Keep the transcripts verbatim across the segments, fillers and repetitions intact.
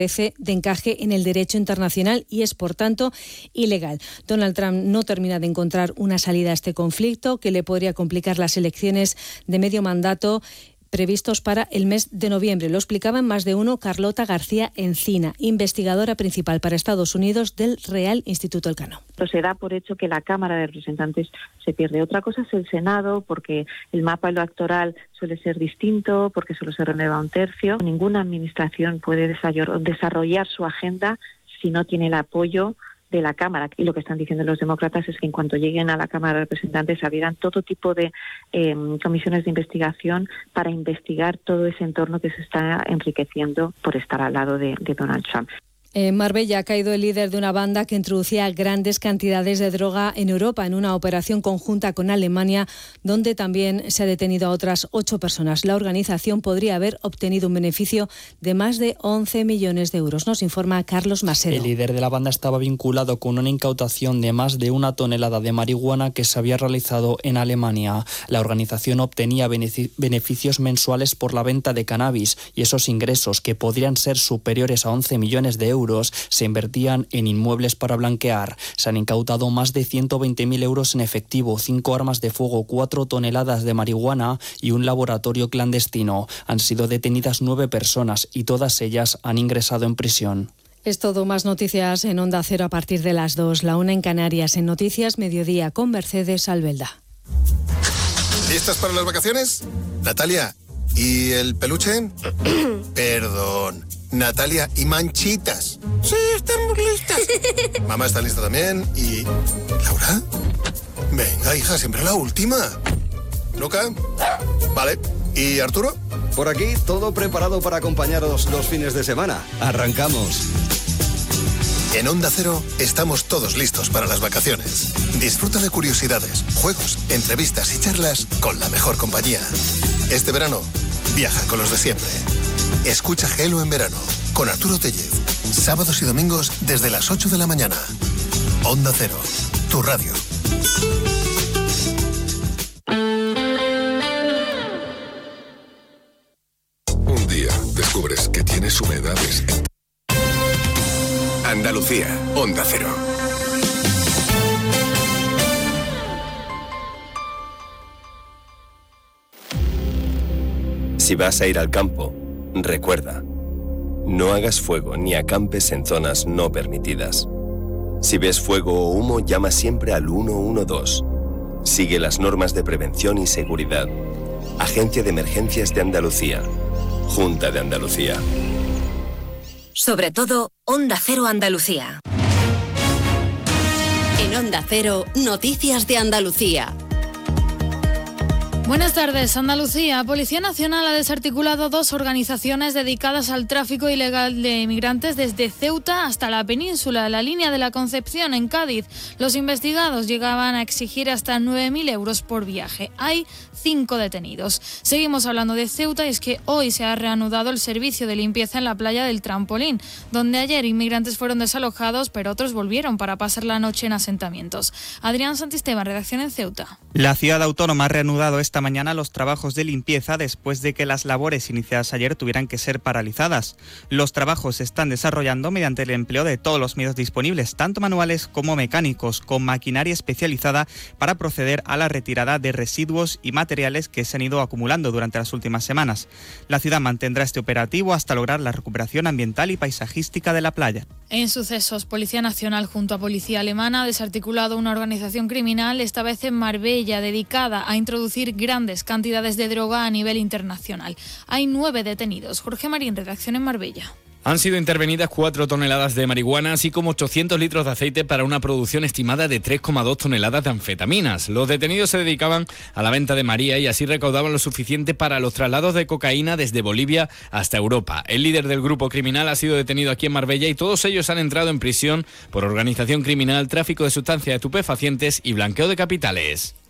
de encaje en el derecho internacional y es, por tanto, ilegal. Donald Trump no termina de encontrar una salida a este conflicto que le podría complicar las elecciones de medio mandato previstos para el mes de noviembre. Lo explicaba en Más de Uno Carlota García Encina, investigadora principal para Estados Unidos del Real Instituto Elcano. Se da por hecho que la Cámara de Representantes se pierde. Otra cosa es el Senado, porque el mapa electoral suele ser distinto, porque solo se renueva un tercio. Ninguna administración puede desarrollar su agenda si no tiene el apoyo de la Cámara. Y lo que están diciendo los demócratas es que en cuanto lleguen a la Cámara de Representantes abrirán todo tipo de eh, comisiones de investigación para investigar todo ese entorno que se está enriqueciendo por estar al lado de, de Donald Trump. En Marbella ha caído el líder de una banda que introducía grandes cantidades de droga en Europa en una operación conjunta con Alemania, donde también se ha detenido a otras ocho personas. La organización podría haber obtenido un beneficio de más de once millones de euros. Nos informa Carlos Macedo. El líder de la banda estaba vinculado con una incautación de más de una tonelada de marihuana que se había realizado en Alemania. La organización obtenía beneficios mensuales por la venta de cannabis y esos ingresos, que podrían ser superiores a once millones de euros, se invertían en inmuebles para blanquear. Se han incautado más de ciento veinte mil euros en efectivo, cinco armas de fuego, cuatro toneladas de marihuana y un laboratorio clandestino. Han sido detenidas nueve personas y todas ellas han ingresado en prisión. Es todo. Más noticias en Onda Cero a partir de las dos, la una en Canarias. En Noticias Mediodía con Mercedes Albelda. ¿Listas para las vacaciones? Natalia, ¿y el peluche? Perdón. Natalia, ¿y manchitas? Sí, estamos listas. Mamá está lista también. ¿Y Laura? Venga, hija, siempre la última. ¿Luca? Vale. ¿Y Arturo? Por aquí, todo preparado para acompañaros los fines de semana. Arrancamos. En Onda Cero estamos todos listos para las vacaciones. Disfruta de curiosidades, juegos, entrevistas y charlas con la mejor compañía. Este verano, viaja con los de siempre. Escucha Gelo en verano con Arturo Tellez. Sábados y domingos desde las ocho de la mañana. Onda Cero, tu radio. Un día descubres que tienes humedades. Andalucía, Onda Cero. Si vas a ir al campo, recuerda, no hagas fuego ni acampes en zonas no permitidas. Si ves fuego o humo, llama siempre al uno uno dos. Sigue las normas de prevención y seguridad. Agencia de Emergencias de Andalucía. Junta de Andalucía. Sobre todo, Onda Cero Andalucía. En Onda Cero, Noticias de Andalucía. Buenas tardes, Andalucía. Policía Nacional ha desarticulado dos organizaciones dedicadas al tráfico ilegal de inmigrantes desde Ceuta hasta la península, la línea de la Concepción en Cádiz. Los investigados llegaban a exigir hasta nueve mil euros por viaje. Hay cinco detenidos. Seguimos hablando de Ceuta y es que hoy se ha reanudado el servicio de limpieza en la playa del Trampolín, donde ayer inmigrantes fueron desalojados, pero otros volvieron para pasar la noche en asentamientos. Adrián Santisteban, redacción en Ceuta. La ciudad autónoma ha reanudado esta mañana los trabajos de limpieza después de que las labores iniciadas ayer tuvieran que ser paralizadas. Los trabajos se están desarrollando mediante el empleo de todos los medios disponibles, tanto manuales como mecánicos, con maquinaria especializada para proceder a la retirada de residuos y materiales que se han ido acumulando durante las últimas semanas. La ciudad mantendrá este operativo hasta lograr la recuperación ambiental y paisajística de la playa. En sucesos, Policía Nacional junto a Policía Alemana ha desarticulado una organización criminal, esta vez en Marbella, dedicada a introducir grandes cantidades de droga a nivel internacional. Hay nueve detenidos. Jorge Marín, redacción en Marbella. Han sido intervenidas cuatro toneladas de marihuana, así como ochocientos litros de aceite para una producción estimada de tres coma dos toneladas de anfetaminas. Los detenidos se dedicaban a la venta de María y así recaudaban lo suficiente para los traslados de cocaína desde Bolivia hasta Europa. El líder del grupo criminal ha sido detenido aquí en Marbella y todos ellos han entrado en prisión por organización criminal, tráfico de sustancias estupefacientes y blanqueo de capitales.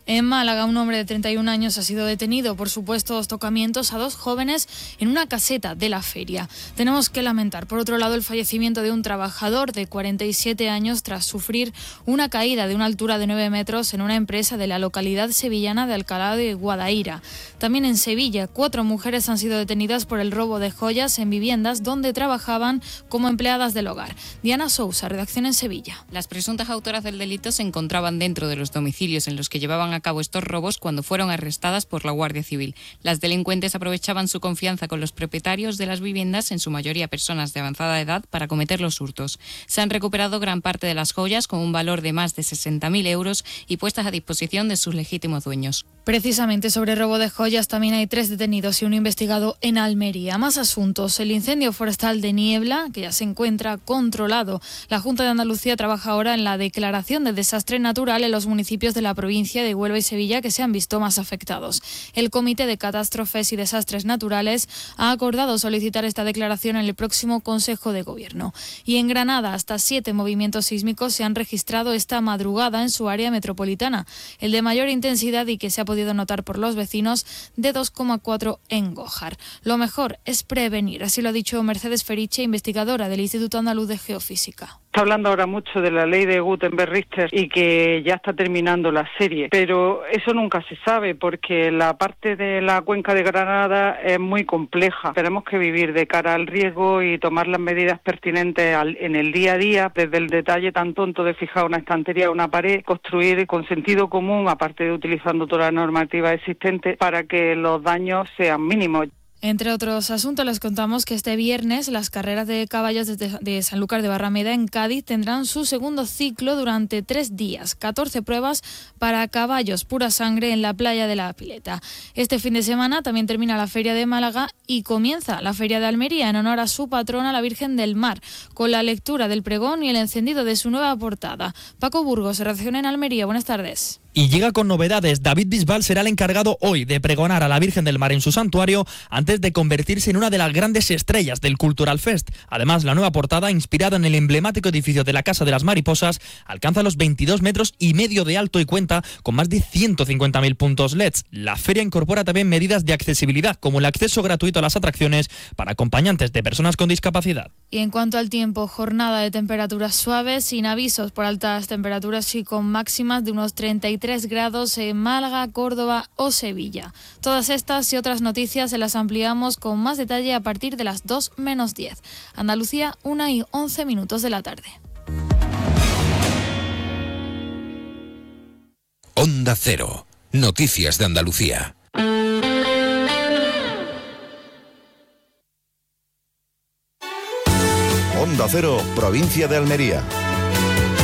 En Málaga, un hombre de treinta y un años ha sido detenido por supuestos tocamientos a dos jóvenes en una caseta de la feria. Tenemos que lamentar, por otro lado, el fallecimiento de un trabajador de cuarenta y siete años tras sufrir una caída de una altura de nueve metros en una empresa de la localidad sevillana de Alcalá de Guadaira. También en Sevilla, cuatro mujeres han sido detenidas por el robo de joyas en viviendas donde trabajaban como empleadas del hogar. Diana Sousa, redacción en Sevilla. Las presuntas autoras del delito se encontraban dentro de los domicilios en los que llevaban a cabo estos robos cuando fueron arrestadas por la Guardia Civil. Las delincuentes aprovechaban su confianza con los propietarios de las viviendas, en su mayoría personas de avanzada edad, para cometer los hurtos. Se han recuperado gran parte de las joyas con un valor de más de sesenta mil euros y puestas a disposición de sus legítimos dueños. Precisamente sobre robo de joyas también hay tres detenidos y uno investigado en Almería. Más asuntos. El incendio forestal de Niebla, que ya se encuentra controlado. La Junta de Andalucía trabaja ahora en la declaración de desastre natural en los municipios de la provincia de Huelva y Sevilla que se han visto más afectados. El Comité de Catástrofes y Desastres Naturales ha acordado solicitar esta declaración en el próximo Consejo de Gobierno. Y en Granada, hasta siete movimientos sísmicos se han registrado esta madrugada en su área metropolitana. El de mayor intensidad y que se ha podido notar por los vecinos, de dos coma cuatro en Gójar. Lo mejor es prevenir, así lo ha dicho Mercedes Feriche, investigadora del Instituto Andaluz de Geofísica. Está hablando ahora mucho de la ley de Gutenberg-Richter y que ya está terminando la serie, pero eso nunca se sabe porque la parte de la cuenca de Granada es muy compleja. Tenemos que vivir de cara al riesgo y tomar las medidas pertinentes al, en el día a día, desde el detalle tan tonto de fijar una estantería o una pared, construir con sentido común, aparte de utilizando toda la normativa existente, para que los daños sean mínimos. Entre otros asuntos, les contamos que este viernes las carreras de caballos de, de Sanlúcar de Barrameda en Cádiz tendrán su segundo ciclo durante tres días. catorce pruebas para caballos pura sangre en la playa de la Pileta. Este fin de semana también termina la Feria de Málaga y comienza la Feria de Almería en honor a su patrona, la Virgen del Mar, con la lectura del pregón y el encendido de su nueva portada. Paco Burgos, redacción en Almería. Buenas tardes. Y llega con novedades. David Bisbal será el encargado hoy de pregonar a la Virgen del Mar en su santuario antes de convertirse en una de las grandes estrellas del Cultural Fest. Además, la nueva portada, inspirada en el emblemático edificio de la Casa de las Mariposas, alcanza los veintidós metros y medio de alto y cuenta con más de ciento cincuenta mil puntos L E Ds. La feria incorpora también medidas de accesibilidad, como el acceso gratuito a las atracciones para acompañantes de personas con discapacidad. Y en cuanto al tiempo, jornada de temperaturas suaves, sin avisos por altas temperaturas y con máximas de unos treinta y tres grados en Málaga, Córdoba o Sevilla. Todas estas y otras noticias se las ampliamos con más detalle a partir de las dos menos diez. Andalucía, una y once minutos de la tarde. Onda Cero. Noticias de Andalucía. Onda Cero, provincia de Almería.